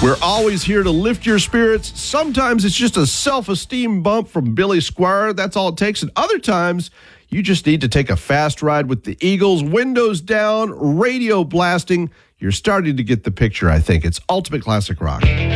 We're always here to lift your spirits. Sometimes it's just a self-esteem bump from Billy Squier. That's all it takes. And other times, you just need to take a fast ride with the Eagles, windows down, radio blasting. You're starting to get the picture, I think. It's Ultimate Classic Rock.